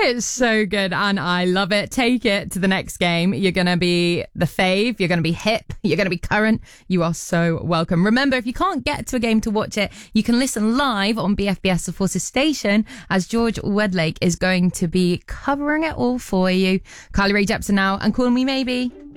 It's so good and I love it. Take it to the next game. You're going to be the fave. You're going to be hip. You're going to be current. You are so welcome. Remember, if you can't get to a game to watch it, you can listen live on BFBS The Forces station as George Wedlake is going to be covering it all for you. Kylie Rae Jepsen now and Call Me Maybe.